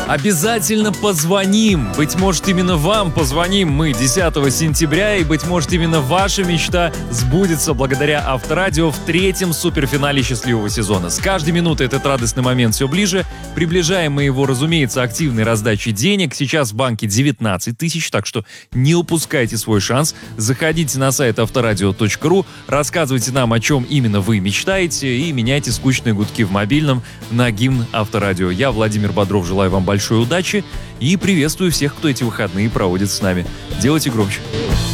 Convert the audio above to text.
Обязательно позвоним. Быть может, именно вам позвоним мы 10 сентября, и, быть может, именно ваша мечта сбудется благодаря Авторадио в 3-м суперфинале счастливого сезона. С каждой минутой этот радостный момент все ближе. Приближаем мы его, разумеется, активной раздачей денег. Сейчас в банке 19 тысяч, так что не упускайте свой шанс. Заходите на сайт авторадио.ру, рассказывайте нам, о чем именно вы мечтаете, и меняйте скучные гудки в мобильном на гимн Авторадио. Я, Владимир Бодров, желаю вам большой удачи и приветствую всех, кто эти выходные проводит с нами. Делайте громче.